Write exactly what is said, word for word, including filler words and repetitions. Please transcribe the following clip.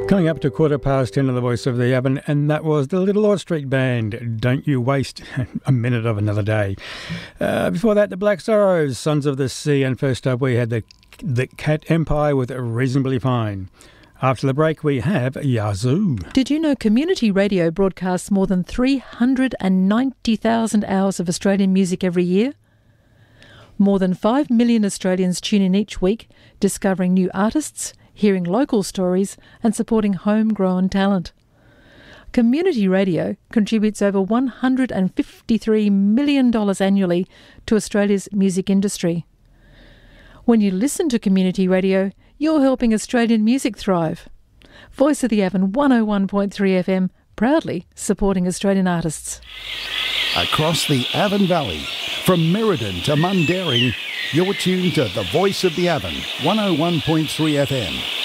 Coming up to quarter past ten on the Voice of the Avon, and that was the Little Lord Street Band, Don't You Waste a Minute of Another Day. Uh, before that, the Black Sorrows, Sons of the Sea, and first up we had the, the Cat Empire with Reasonably Fine. After the break, we have Yazoo. Did you know community radio broadcasts more than three hundred ninety thousand hours of Australian music every year? More than five million Australians tune in each week, discovering new artists, hearing local stories and supporting homegrown talent. Community radio contributes over one hundred fifty-three million dollars annually to Australia's music industry. When you listen to community radio, you're helping Australian music thrive. Voice of the Avon one oh one point three F M, proudly supporting Australian artists. Across the Avon Valley, from Merredin to Mundaring, you're tuned to the Voice of the Avon, one oh one point three F M.